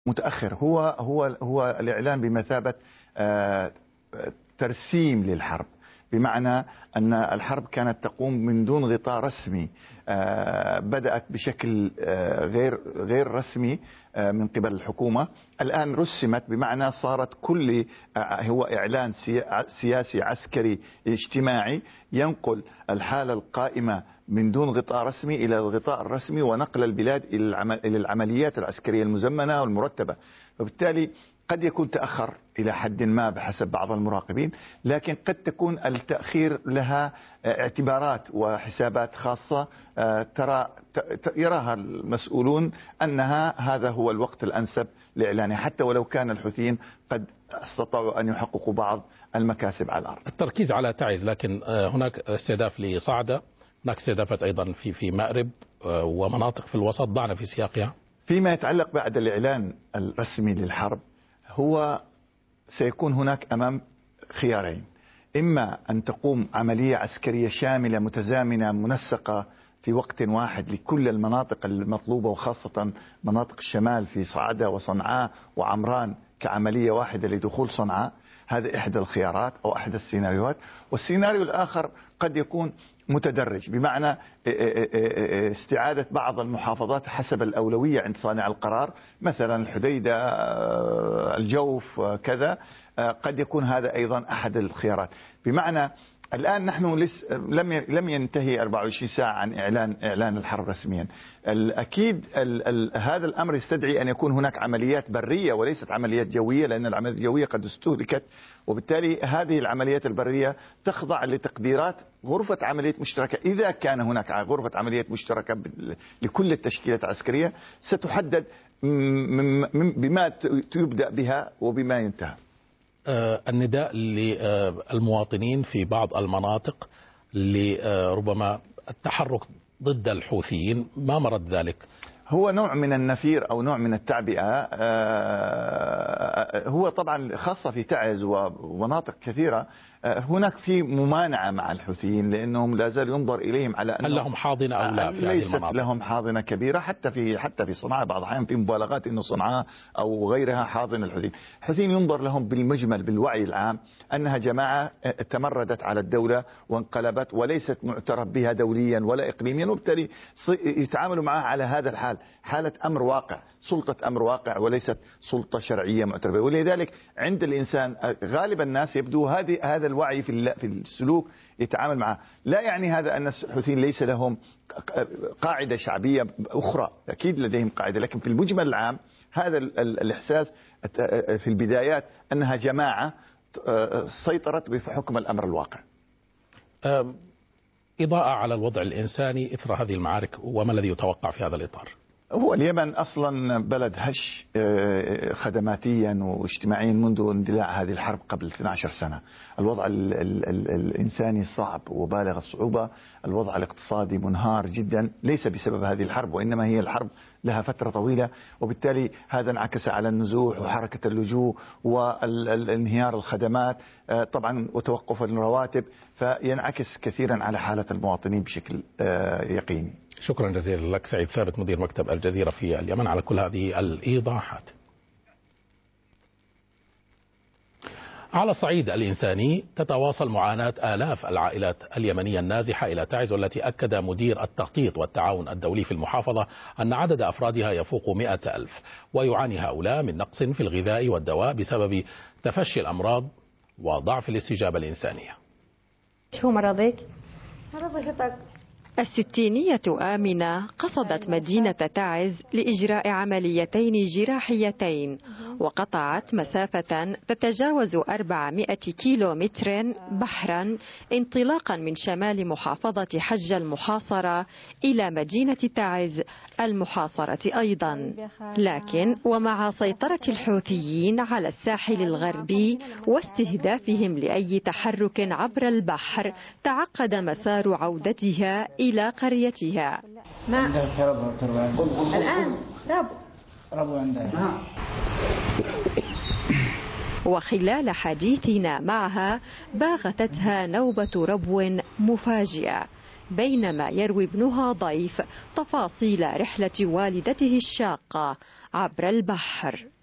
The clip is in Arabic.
متأخر. هو الإعلان بمثابة آه، ترسيم للحرب، بمعنى أن الحرب كانت تقوم من دون غطاء رسمي، بدأت بشكل غير رسمي من قبل الحكومة. الآن رسمت، بمعنى صارت كل هو إعلان سياسي عسكري اجتماعي ينقل الحالة القائمة من دون غطاء رسمي إلى الغطاء الرسمي، ونقل البلاد إلى العمليات العسكرية المزمنة والمرتبة. وبالتالي قد يكون تأخر إلى حد ما بحسب بعض المراقبين، لكن قد تكون التأخير لها اعتبارات وحسابات خاصة يراها المسؤولون أنها هذا هو الوقت الأنسب لإعلانه، حتى ولو كان الحوثيين قد استطاعوا أن يحققوا بعض المكاسب على الأرض. التركيز على تعز، لكن هناك استهداف لصعدة، هناك استهدافات أيضا في مأرب ومناطق في الوسط، ضعنا في سياقها. فيما يتعلق بعد الإعلان الرسمي للحرب، هو سيكون هناك أمام خيارين: إما أن تقوم عملية عسكرية شاملة متزامنة منسقة في وقت واحد لكل المناطق المطلوبة، وخاصة مناطق الشمال في صعدة وصنعاء وعمران كعملية واحدة لدخول صنعاء. هذا إحدى الخيارات أو أحد السيناريوهات. والسيناريو الآخر قد يكون متدرج، بمعنى استعادة بعض المحافظات حسب الأولوية عند صانع القرار، مثلا الحديدة، الجوف، كذا. قد يكون هذا أيضا أحد الخيارات. بمعنى الآن نحن لم ينتهي 24 ساعة عن إعلان الحرب رسميا. أكيد هذا الأمر يستدعي أن يكون هناك عمليات برية وليست عمليات جوية، لأن العمليات الجوية قد استهلكت، وبالتالي هذه العمليات البرية تخضع لتقديرات غرفة عمليات مشتركة. إذا كان هناك غرفة عمليات مشتركة لكل التشكيلات العسكرية، ستحدد بما يبدأ بها وبما ينتهى. النداء للمواطنين في بعض المناطق لربما التحرك ضد الحوثيين، ما مرد ذلك؟ هو نوع من النفير أو نوع من التعبئة. هو طبعا خاصة في تعز ومناطق كثيرة هناك في ممانعة مع الحوثيين، لأنهم لا زال ينظر إليهم على أنهم هل لهم حاضنة أو لا في هذه ليست المناطق؟ لهم حاضنة كبيرة، حتى في صنعاء بعض الأحيان في مبالغات أنه صنعاء أو غيرها حاضن الحوثيين. الحوثيين ينظر لهم بالمجمل بالوعي العام أنها جماعة تمردت على الدولة وانقلبت وليست معترف بها دوليا ولا إقليميا، وبالتالي يتعاملوا معها على هذا الحال، حالة أمر واقع، سلطة أمر واقع وليست سلطة شرعية معترفة. ولذلك عند الإنسان غالب الناس يبدو هذا الوعي في السلوك يتعامل معه. لا يعني هذا أن الحوثيين ليس لهم قاعدة شعبية أخرى، أكيد لديهم قاعدة، لكن في المجمل العام هذا الإحساس في البدايات أنها جماعة سيطرت بحكم الأمر الواقع. إضاءة على الوضع الإنساني إثر هذه المعارك، وما الذي يتوقع في هذا الإطار؟ هو اليمن أصلا بلد هش خدماتيا واجتماعيا منذ اندلاع هذه الحرب قبل 12 سنة. الوضع الإنساني صعب وبالغ الصعوبة، الوضع الاقتصادي منهار جدا، ليس بسبب هذه الحرب وإنما هي الحرب لها فترة طويلة، وبالتالي هذا انعكس على النزوح وحركة اللجوء والانهيار الخدمات طبعا وتوقف الرواتب، فينعكس كثيرا على حالة المواطنين بشكل يقيني. شكرا جزيلا لك سعيد ثابت مدير مكتب الجزيرة في اليمن على كل هذه الإيضاحات. على الصعيد الإنساني تتواصل معاناة آلاف العائلات اليمنية النازحة إلى تعز، والتي أكد مدير التخطيط والتعاون الدولي في المحافظة أن عدد أفرادها يفوق 100,000، ويعاني هؤلاء من نقص في الغذاء والدواء بسبب تفشي الأمراض وضعف الاستجابة الإنسانية. شو مرضك؟ الستينية آمنة قصدت مدينة تعز لإجراء عمليتين جراحيتين، وقطعت مسافة تتجاوز 400 كيلومتر بحرا انطلاقا من شمال محافظة حج المحاصرة إلى مدينة تعز المحاصرة أيضا. لكن ومع سيطرة الحوثيين على الساحل الغربي واستهدافهم لأي تحرك عبر البحر، تعقد مسار عودتها إلى قريتها. الآن ربو عندها. وخلال حديثنا معها باغتتها نوبة ربو مفاجئة. بينما يروي ابنها ضيف تفاصيل رحلة والدته الشاقة عبر البحر.